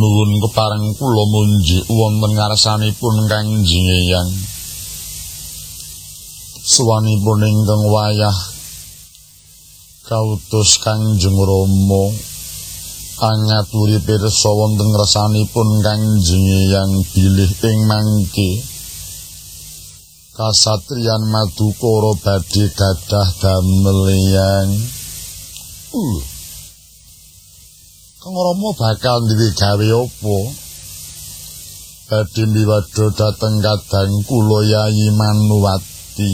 Nuwun kepareng kula munjuk wonten ngarsanipun Kangjeng Eyang. Suwanipun ingkang wayah kautus Kangjeng Rama angaturi pirsa wonten ngarsanipun Kangjeng Eyang bilih ing mangke kasatriyan Madukara badhe gadah damel Eyang. Kang Rama bakal duwe gawe apa? Badhe miwadha dhateng kadang kula Yayi Manuwati.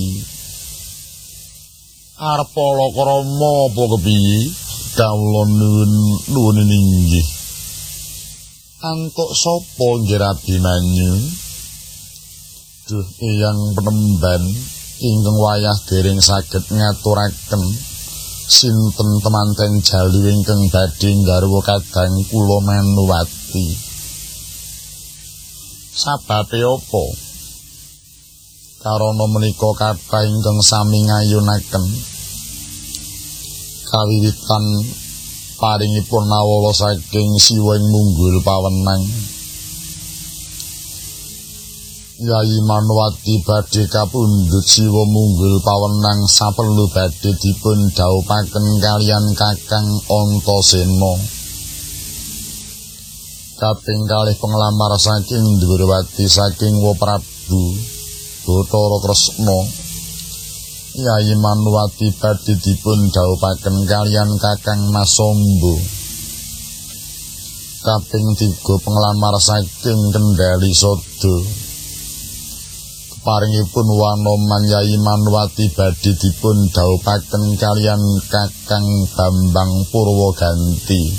Arep Rama apa kepiye? Kawula nuwun inggih. Antuk sapa nggih Abimanyu? Duh Eyang Penemban ingkang wayah dereng saged ngaturaken sinten temanten jalu ingkang badhe garwa kadang kula Manuwati. Sababe apa? Karana menika kathah ingkang sami ngayunaken kawiwitan paringipun nawala saking Siweng Munggul Pawenang. Yayi Manuwati badhe kapundhut Siwa Munggul Pawenang saperlu badhe dipun dhaupaken kaliyan Kakang Antasena. Kaping kalih penglamar saking Ndhuwurwati saking Wa Prabu Bathara Kresna. Yayi Manuwati badhe dipun dhaupaken kaliyan Kakang Masamba. Kaping 3 penglamar saking Kendhali Sada. Paringipun Wanoman Yayi Manuwati badhe dipun dhaupaken kaliyan Kakang Bambang Purwaganti.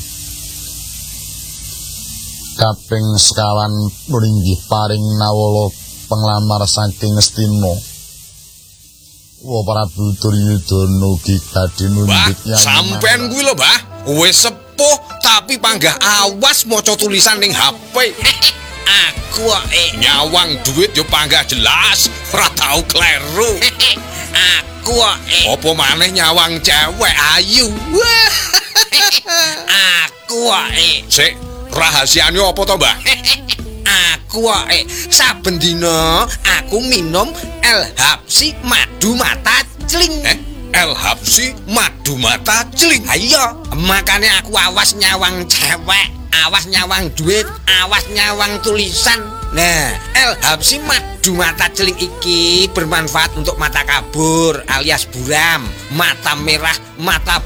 Kaping sekawan mringgih paring nawala penglamar saking Ngastina. Wa Prabu Duryudana ugi badhe mundhut Yayi. Sampeyan kuwi lho, Mbah. Wis sepuh tapi panggah awas maca tulisan ning HP. Aku nyawang duit yo panggah jelas, ora tau kleru. Aku apa maneh nyawang cewek ayu. Aku sik rahasiane apa to, Mbah? Aku saben dina aku minum El-Habsi madu mata cling. El-Habsi madu mata cling. Ayo, makane aku awas nyawang cewek. Awas nyawang duit, awas nyawang tulisan. Nah, El-Habsi madu mata celing iki bermanfaat untuk mata kabur alias buram, mata merah, mata